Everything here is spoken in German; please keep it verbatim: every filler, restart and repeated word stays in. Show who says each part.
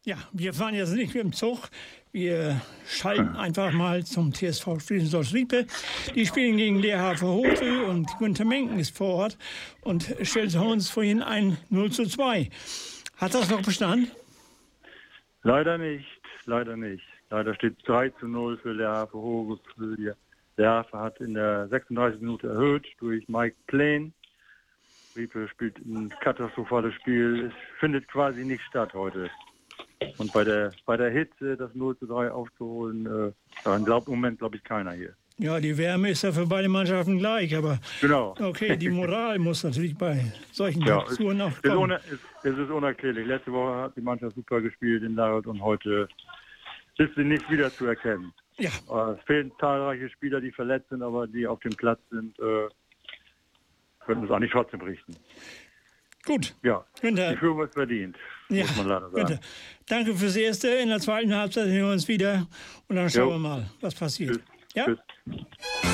Speaker 1: Ja, wir fahren jetzt nicht mit dem Zug. Wir schalten einfach mal zum T S V Striesendorf-Riepe. Die spielen gegen L H V Hofe und Günther Menken ist vor Ort und stellte uns vorhin ein null zu zwei. Hat das noch Bestand?
Speaker 2: Leider nicht, leider nicht. Leider steht drei zu null für L H V Hofe. L H V hat in der sechsunddreißigsten Minute erhöht durch Mike Plain. Riepe spielt ein katastrophales Spiel. Es findet quasi nicht statt heute. Und bei der, bei der Hitze das null zu drei aufzuholen, äh, daran glaubt im Moment, glaube ich, keiner hier.
Speaker 1: Ja, die Wärme ist ja für beide Mannschaften gleich, aber
Speaker 2: genau.
Speaker 1: Okay, die Moral muss natürlich bei solchen
Speaker 2: ja,
Speaker 1: Aktionen auch
Speaker 2: kommen.
Speaker 1: kommen.
Speaker 2: Es ist, es ist unerklärlich. Letzte Woche hat die Mannschaft super gespielt in Larot und heute ist sie nicht wieder zu erkennen.
Speaker 1: Ja.
Speaker 2: Es fehlen zahlreiche Spieler, die verletzt sind, aber die auf dem Platz sind, äh, könnten es eigentlich trotzdem richten.
Speaker 1: Gut.
Speaker 2: Ja,
Speaker 1: Günther.
Speaker 2: die Führung ist verdient,
Speaker 1: ja.
Speaker 2: muss man leider sagen.
Speaker 1: Günther. Danke fürs Erste. In der zweiten Halbzeit sehen wir uns wieder und dann schauen
Speaker 2: jo.
Speaker 1: wir mal, was passiert.
Speaker 2: Tschüss.
Speaker 1: Ja?
Speaker 2: Tschüss.